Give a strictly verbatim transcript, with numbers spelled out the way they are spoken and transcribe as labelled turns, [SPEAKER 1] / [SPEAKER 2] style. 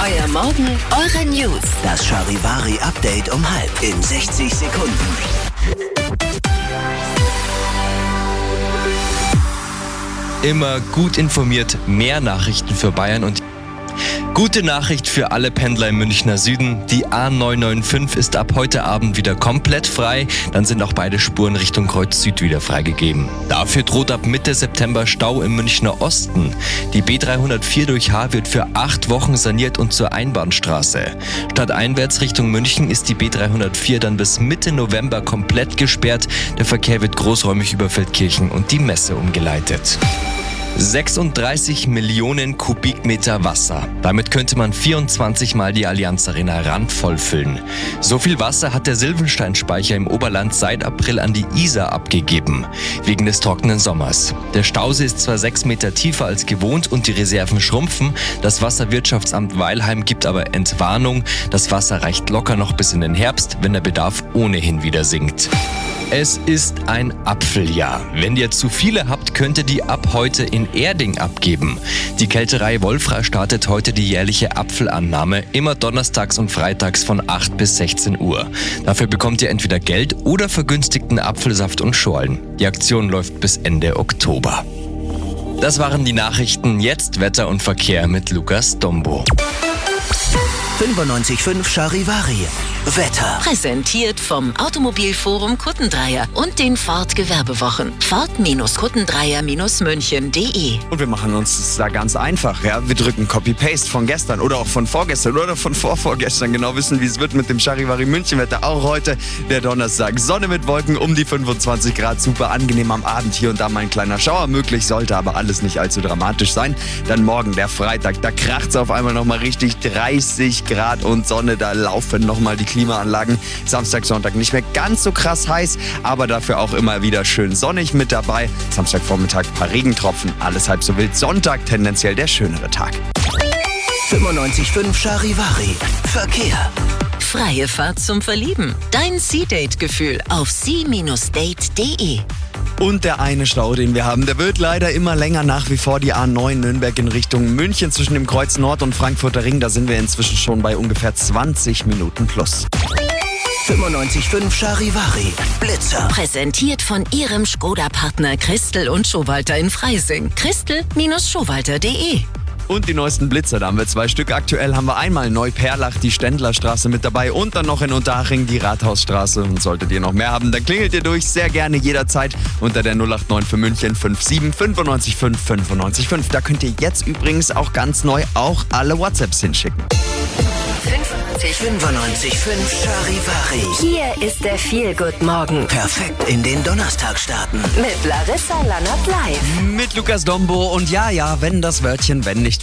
[SPEAKER 1] Euer Morgen, eure News.
[SPEAKER 2] Das Charivari-Update um halb in sechzig Sekunden.
[SPEAKER 3] Immer gut informiert, mehr Nachrichten für Bayern und gute Nachricht für alle Pendler im Münchner Süden. Die A neun neun fünf ist ab heute Abend wieder komplett frei. Dann sind auch beide Spuren Richtung Kreuz Süd wieder freigegeben. Dafür droht ab Mitte September Stau im Münchner Osten. Die B dreihundertvier durch H wird für acht Wochen saniert und zur Einbahnstraße. Stadteinwärts Richtung München ist die B dreihundertvier dann bis Mitte November komplett gesperrt. Der Verkehr wird großräumig über Feldkirchen und die Messe umgeleitet. sechsunddreißig Millionen Kubikmeter Wasser. Damit könnte man vierundzwanzig Mal die Allianz Arena randvoll füllen. So viel Wasser hat der Sylvensteinspeicher im Oberland seit April an die Isar abgegeben, wegen des trockenen Sommers. Der Stausee ist zwar sechs Meter tiefer als gewohnt und die Reserven schrumpfen, das Wasserwirtschaftsamt Weilheim gibt aber Entwarnung, das Wasser reicht locker noch bis in den Herbst, wenn der Bedarf ohnehin wieder sinkt. Es ist ein Apfeljahr. Wenn ihr zu viele habt, könnt ihr die ab heute in Erding abgeben. Die Kälterei Wolfra startet heute die jährliche Apfelannahme, immer donnerstags und freitags von acht bis sechzehn Uhr. Dafür bekommt ihr entweder Geld oder vergünstigten Apfelsaft und Schorlen. Die Aktion läuft bis Ende Oktober. Das waren die Nachrichten. Jetzt Wetter und Verkehr mit Lukas Dombo.
[SPEAKER 2] fünfundneunzig Komma fünf Charivari. Wetter.
[SPEAKER 1] Präsentiert vom Automobilforum Kuttendreier und den Ford Gewerbewochen. Ford Kuttendreier München punkt de.
[SPEAKER 4] Und wir machen uns das da ganz einfach. Ja? Wir drücken Copy-Paste von gestern oder auch von vorgestern oder von vorvorgestern. Genau wissen, wie es wird mit dem Charivari München-Wetter. Auch heute, der Donnerstag. Sonne mit Wolken um die fünfundzwanzig Grad. Super angenehm am Abend. Hier und da mal ein kleiner Schauer möglich. Sollte aber alles nicht allzu dramatisch sein. Dann morgen, der Freitag. Da kracht es auf einmal nochmal richtig. dreißig Grad und Sonne. Da laufen nochmal die Klimaanlagen. Samstag, Sonntag nicht mehr ganz so krass heiß, aber dafür auch immer wieder schön sonnig mit dabei. Samstagvormittag ein paar Regentropfen, alles halb so wild. Sonntag tendenziell der schönere Tag.
[SPEAKER 2] fünfundneunzig Komma fünf Charivari. Verkehr.
[SPEAKER 1] Freie Fahrt zum Verlieben. Dein Sea-Date-Gefühl auf sea Date punkt de.
[SPEAKER 4] Und der eine Stau, den wir haben, der wird leider immer länger. Nach wie vor die A neun Nürnberg in Richtung München zwischen dem Kreuz Nord und Frankfurter Ring. Da sind wir inzwischen schon bei ungefähr zwanzig Minuten plus.
[SPEAKER 2] fünfundneunzig Komma fünf Charivari. Blitzer.
[SPEAKER 1] Präsentiert von ihrem Skoda-Partner Christel und Schowalter in Freising. Christel Schowalter punkt de.
[SPEAKER 4] Und die neuesten Blitzer, da haben wir zwei Stück. Aktuell haben wir einmal Neuperlach, die Ständlerstraße mit dabei und dann noch in Unterhaching die Rathausstraße. Und solltet ihr noch mehr haben, dann klingelt ihr durch, sehr gerne jederzeit unter der null acht neun für München fünf sieben fünfundneunzig fünf fünfundneunzig fünf. Da könnt ihr jetzt übrigens auch ganz neu auch alle WhatsApps hinschicken.
[SPEAKER 2] fünfundneunzig Komma fünf Charivari.
[SPEAKER 5] Hier ist der Feel-Good-Morgen
[SPEAKER 2] Perfekt in den Donnerstag starten.
[SPEAKER 5] mit Larissa Lannert live.
[SPEAKER 4] Mit Lukas Dombo und ja, ja, wenn das Wörtchen wenn nicht